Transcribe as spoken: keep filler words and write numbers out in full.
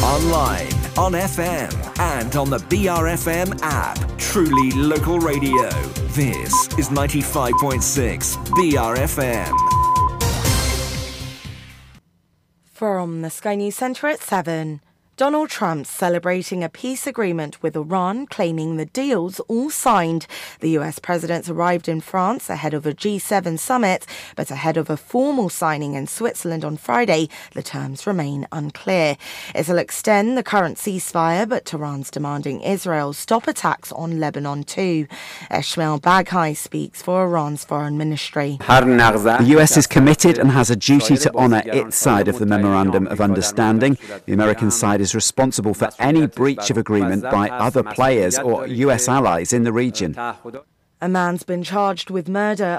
Online, on F M, and on the B R F M app. Truly local radio. This is ninety-five point six B R F M. From the Sky News Centre at seven. Donald Trump celebrating a peace agreement with Iran, claiming the deal's all signed. The U S president arrived in France ahead of a G seven summit, but ahead of a formal signing in Switzerland on Friday, the terms remain unclear. It'll extend the current ceasefire, but Tehran's demanding Israel stop attacks on Lebanon too. Esmail Baghai speaks for Iran's foreign ministry. The U S is committed and has a duty to honour its side of the Memorandum of Understanding. The American side is responsible for any breach of agreement by other players or U S allies in the region. A man's been charged with murder